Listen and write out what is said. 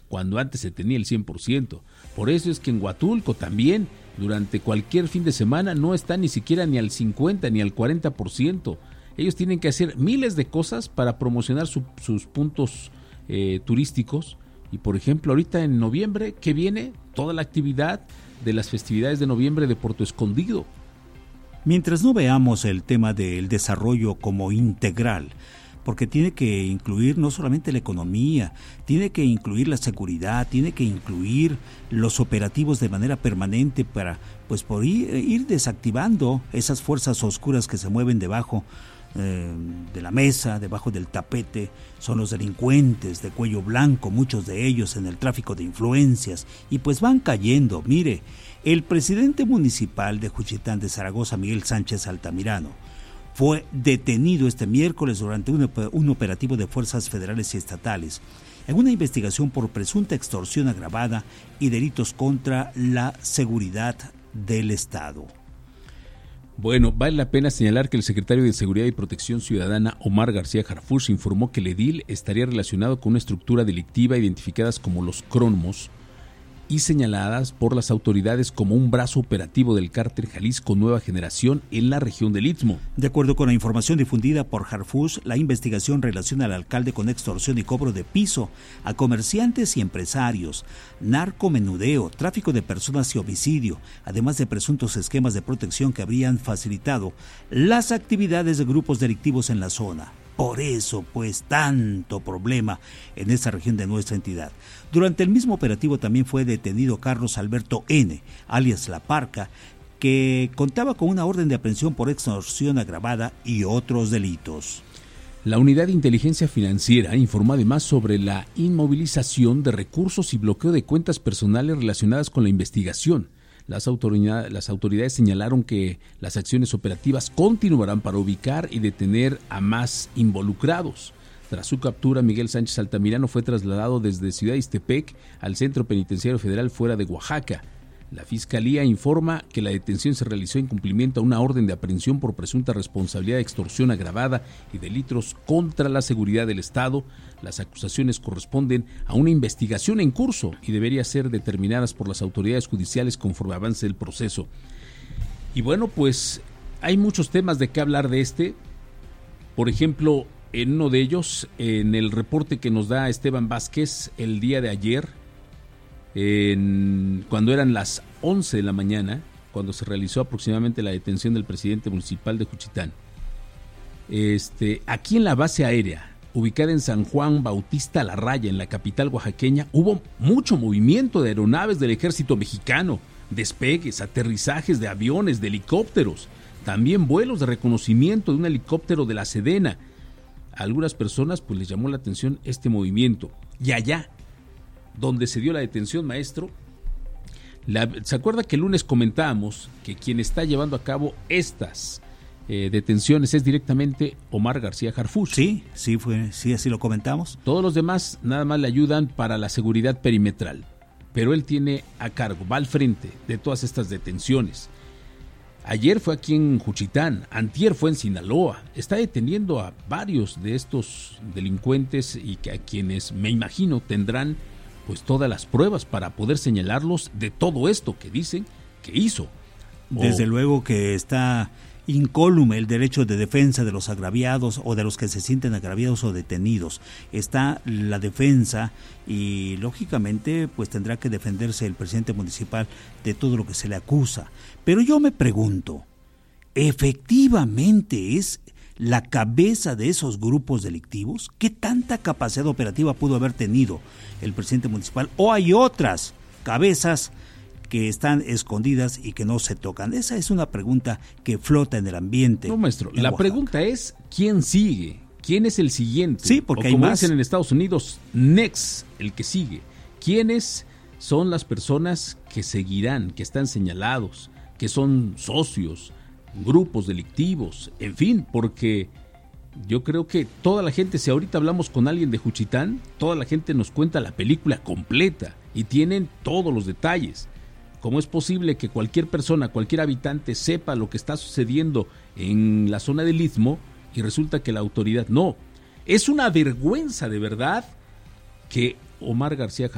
cuando antes se tenía el 100%. Por eso es que en Huatulco también, durante cualquier fin de semana, no está ni siquiera ni al 50 ni al 40%. Ellos tienen que hacer miles de cosas para promocionar sus puntos turísticos. Y por ejemplo, ahorita en noviembre, ¿qué viene? Toda la actividad de las festividades de noviembre de Puerto Escondido. Mientras no veamos el tema del desarrollo como integral, porque tiene que incluir no solamente la economía, tiene que incluir la seguridad, tiene que incluir los operativos de manera permanente para pues por ir desactivando esas fuerzas oscuras que se mueven debajo de la mesa, debajo del tapete. Son los delincuentes de cuello blanco, muchos de ellos en el tráfico de influencias, y pues van cayendo. Mire, el presidente municipal de Juchitán de Zaragoza, Miguel Sánchez Altamirano, fue detenido este miércoles durante un operativo de fuerzas federales y estatales en una investigación por presunta extorsión agravada y delitos contra la seguridad del Estado. Bueno, vale la pena señalar que el secretario de Seguridad y Protección Ciudadana, Omar García Harfuch, informó que el edil estaría relacionado con una estructura delictiva identificadas como los Cromos y señaladas por las autoridades como un brazo operativo del cártel Jalisco Nueva Generación en la región del Istmo. De acuerdo con la información difundida por Harfuch, la investigación relaciona al alcalde con extorsión y cobro de piso a comerciantes y empresarios, narcomenudeo, tráfico de personas y homicidio, además de presuntos esquemas de protección que habrían facilitado las actividades de grupos delictivos en la zona. Por eso, pues, tanto problema en esta región de nuestra entidad. Durante el mismo operativo también fue detenido Carlos Alberto N., alias La Parca, que contaba con una orden de aprehensión por extorsión agravada y otros delitos. La Unidad de Inteligencia Financiera informó además sobre la inmovilización de recursos y bloqueo de cuentas personales relacionadas con la investigación. Las autoridades señalaron que las acciones operativas continuarán para ubicar y detener a más involucrados. Tras su captura, Miguel Sánchez Altamirano fue trasladado desde Ciudad Ixtepec al Centro Penitenciario Federal fuera de Oaxaca. La Fiscalía informa que la detención se realizó en cumplimiento a una orden de aprehensión por presunta responsabilidad de extorsión agravada y delitos contra la seguridad del Estado. Las acusaciones corresponden a una investigación en curso y deberían ser determinadas por las autoridades judiciales conforme avance el proceso. Y bueno, pues hay muchos temas de qué hablar de este. Por ejemplo, en uno de ellos, en el reporte que nos da Esteban Vázquez el día de ayer, cuando eran las 11 de la mañana, cuando se realizó aproximadamente la detención del presidente municipal de Juchitán. Aquí en la base aérea, ubicada en San Juan Bautista La Raya, en la capital oaxaqueña, hubo mucho movimiento de aeronaves del ejército mexicano, despegues, aterrizajes de aviones, de helicópteros, también vuelos de reconocimiento de un helicóptero de la Sedena. A algunas personas pues les llamó la atención este movimiento. Y allá, donde se dio la detención, maestro, ¿se acuerda que el lunes comentábamos que quien está llevando a cabo estas detenciones es directamente Omar García Harfuch? Sí, así lo comentamos. Todos los demás nada más le ayudan para la seguridad perimetral, pero él tiene a cargo, va al frente de todas estas detenciones. Ayer fue aquí en Juchitán, antier fue en Sinaloa, está deteniendo a varios de estos delincuentes y que a quienes me imagino tendrán pues todas las pruebas para poder señalarlos de todo esto que dicen que hizo. Desde luego que está incólume el derecho de defensa de los agraviados o de los que se sienten agraviados o detenidos. Está la defensa y lógicamente pues tendrá que defenderse el presidente municipal de todo lo que se le acusa. Pero yo me pregunto, ¿efectivamente es la cabeza de esos grupos delictivos? ¿Qué tanta capacidad operativa pudo haber tenido el presidente municipal? ¿O hay otras cabezas que están escondidas y que no se tocan? Esa es una pregunta que flota en el ambiente. No, maestro, la pregunta es ¿quién sigue? ¿Quién es el siguiente? Sí, porque o como hay más. dicen en Estados Unidos, next, el que sigue. ¿Quiénes son las personas que seguirán, que están señalados, que son socios, grupos delictivos, en fin, porque yo creo que toda la gente, si ahorita hablamos con alguien de Juchitán, toda la gente nos cuenta la película completa y tienen todos los detalles. ¿Cómo es posible que cualquier persona, cualquier habitante sepa lo que está sucediendo en la zona del Istmo y resulta que la autoridad no? Es una vergüenza de verdad que Omar García